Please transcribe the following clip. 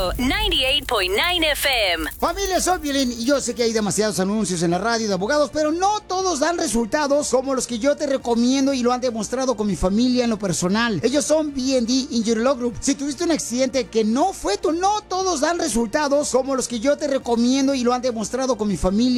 98.9 FM. Familia, soy Piolín y yo sé que hay demasiados anuncios en la radio de abogados, pero no todos dan resultados como los que yo te recomiendo y lo han demostrado con mi familia en lo personal. Ellos son B&D Injury Law Group. Si tuviste un accidente que no fue tú, no todos dan resultados como los que yo te recomiendo y lo han demostrado con mi familia